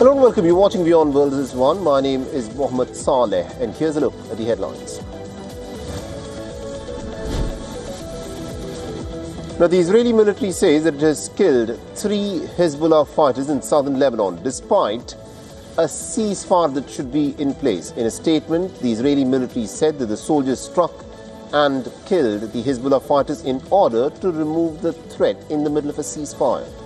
Hello and welcome. You're watching Beyond World is One. My name is Mohammed Saleh and here's a look at the headlines. Now, the Israeli military says that it has killed 3 Hezbollah fighters in southern Lebanon, despite a ceasefire that should be in place. In a statement, the Israeli military said that the soldiers struck and killed the Hezbollah fighters in order to remove the threat in the middle of a ceasefire.